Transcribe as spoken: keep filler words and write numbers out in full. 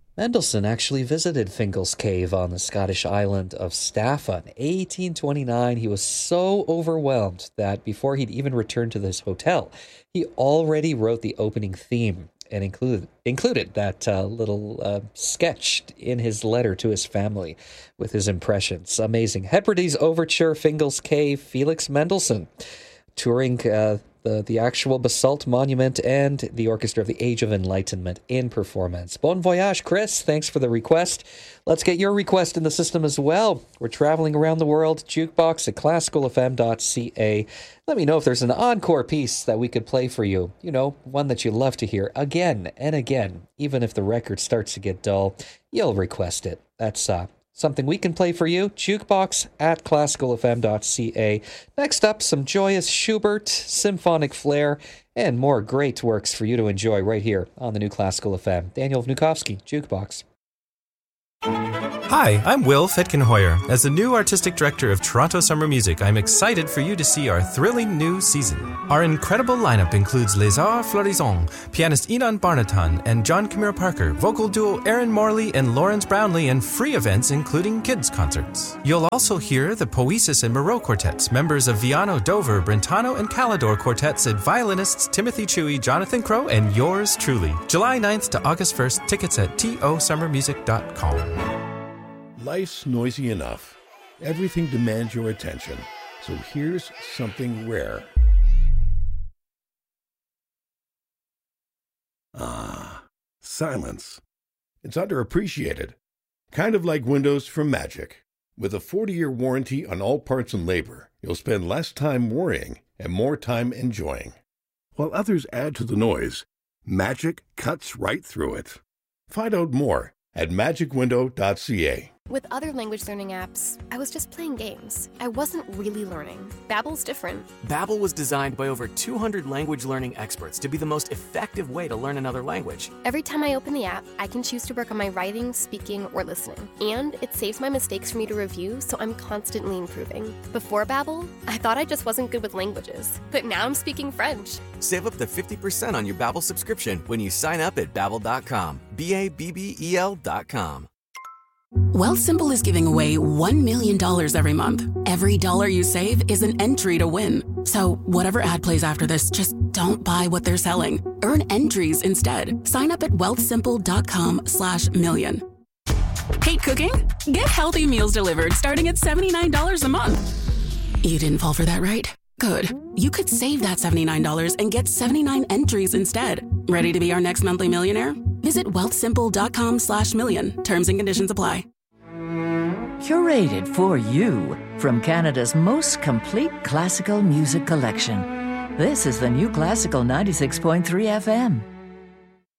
Mendelssohn actually visited Fingal's Cave on the Scottish island of Staffa in eighteen twenty-nine. He was so overwhelmed that before he'd even returned to this hotel, he already wrote the opening theme and included included that uh, little uh, sketch in his letter to his family with his impressions. Amazing. Hebrides Overture, Fingal's Cave, Felix Mendelssohn, touring uh, the, the actual basalt monument and the Orchestra of the Age of Enlightenment in performance. Bon voyage, Chris. Thanks for the request. Let's get your request in the system as well. We're traveling around the world. Jukebox at classical f m dot c a. Let me know if there's an encore piece that we could play for you. You know, one that you love to hear again and again. Even if the record starts to get dull, you'll request it. That's uh, something we can play for you. Jukebox at classical f m dot c a. Next up, some joyous Schubert, symphonic flair, and more great works for you to enjoy right here on the New Classical F M. Daniel Vnukovsky, Jukebox. Hi, I'm Will Fetkenhoyer. As the new artistic director of Toronto Summer Music, I'm excited for you to see our thrilling new season. Our incredible lineup includes Les Arts Florissants, pianist Inan Barnatan and John Camille Parker, vocal duo Aaron Morley and Lawrence Brownlee, and free events including kids' concerts. You'll also hear the Poesis and Moreau quartets, members of Viano, Dover, Brentano, and Calidor quartets, and violinists Timothy Chewy, Jonathan Crow, and yours truly. July ninth to August first, tickets at t o summer music dot com. Life's noisy enough. Everything demands your attention. So here's something rare. Ah, silence. It's underappreciated. Kind of like Windows from Magic. With a forty-year warranty on all parts and labor, you'll spend less time worrying and more time enjoying. While others add to the noise, Magic cuts right through it. Find out more at magic window dot c a. With other language learning apps, I was just playing games. I wasn't really learning. Babbel's different. Babbel was designed by over two hundred language learning experts to be the most effective way to learn another language. Every time I open the app, I can choose to work on my writing, speaking, or listening. And it saves my mistakes for me to review, so I'm constantly improving. Before Babbel, I thought I just wasn't good with languages. But now I'm speaking French. Save up to fifty percent on your Babbel subscription when you sign up at babbel dot com. B A B B E L dot com. Wealthsimple is giving away one million dollars every month. Every dollar you save is an entry to win. So whatever ad plays after this, just don't buy what they're selling. Earn entries instead. Sign up at wealthsimple dot com slash million. Hate cooking? Get healthy meals delivered starting at seventy-nine dollars a month. You didn't fall for that, right? Good. You could save that seventy-nine dollars and get seventy-nine entries instead. Ready to be our next monthly millionaire? Visit wealthsimple dot com slash million. Terms and conditions apply. Curated for you from Canada's most complete classical music collection. This is the New Classical ninety-six point three F M.